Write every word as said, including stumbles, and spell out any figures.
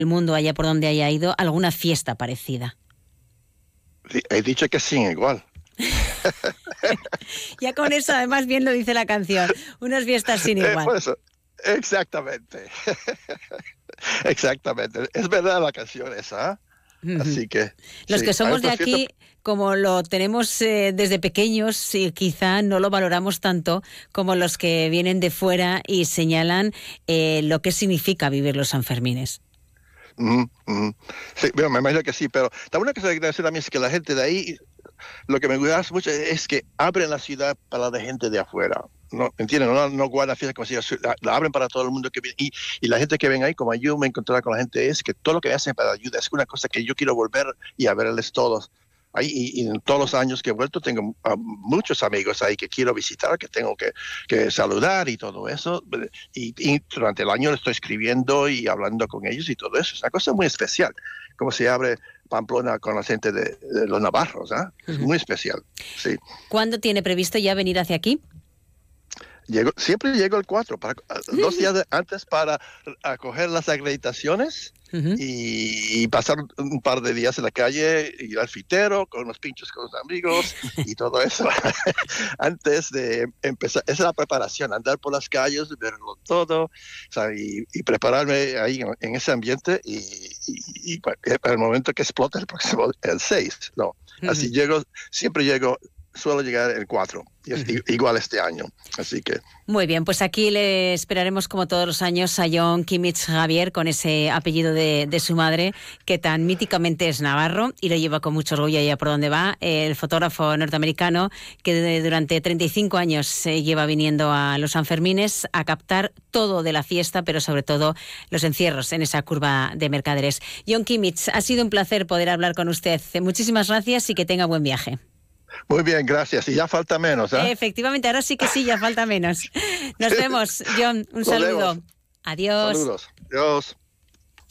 el mundo, allá por donde haya ido, alguna fiesta parecida. He dicho que sí, igual. Ya con eso, además, bien lo dice la canción. Unas fiestas sin igual. Eh, por eso, exactamente. Exactamente. Es verdad la canción esa. Uh-huh. Así que... Los sí, que somos de aquí, fiesta... como lo tenemos eh, desde pequeños, sí, quizá no lo valoramos tanto como los que vienen de fuera y señalan eh, lo que significa vivir los Sanfermines. Mm, mm. Sí, bueno, me imagino que sí, pero también una cosa que quiero decir a mí es que la gente de ahí, lo que me gusta mucho es que abren la ciudad para la gente de afuera. No, ¿entienden? No, no guardan fiestas como si la, la abren para todo el mundo que viene. Y, y la gente que ven ahí, como yo me he encontrado con la gente, es que todo lo que hacen para ayuda es una cosa que yo quiero volver y a verles todos. Ahí, y, y en todos los años que he vuelto tengo uh, muchos amigos ahí que quiero visitar, que tengo que, que saludar y todo eso. Y, y durante el año le estoy escribiendo y hablando con ellos y todo eso. Es una cosa muy especial, como se abre Pamplona con la gente de, de los navarros. ¿eh? Es uh-huh. muy especial. Sí. ¿Cuándo tiene previsto ya venir hacia aquí? Llego, siempre llego el cuatro, para, dos días de, antes para acoger las acreditaciones uh-huh. y, y pasar un par de días en la calle, ir al fitero, con unos pinchos con los amigos y todo eso. Antes de empezar, esa es la preparación, andar por las calles, verlo todo, o sea, y, y prepararme ahí en, en ese ambiente y, y, y para, para el momento que explote el próximo, el seis, no. Uh-huh. Así llego, siempre llego, suelo llegar el cuatro. Y es uh-huh. igual este año, así que... Muy bien, pues aquí le esperaremos como todos los años a Jon Kimmich Javier con ese apellido de, de su madre, que tan míticamente es navarro y lo lleva con mucho orgullo allá por donde va. El fotógrafo norteamericano que de, durante treinta y cinco años se lleva viniendo a los Sanfermines a captar todo de la fiesta, pero sobre todo los encierros en esa curva de mercaderes. Jon Kimmich, ha sido un placer poder hablar con usted. Muchísimas gracias y que tenga buen viaje. Muy bien, gracias. Y ya falta menos, ¿eh? Efectivamente, ahora sí que sí, ya falta menos. Nos vemos, Jon. Un Nos saludo. vemos. Adiós. Saludos. Adiós.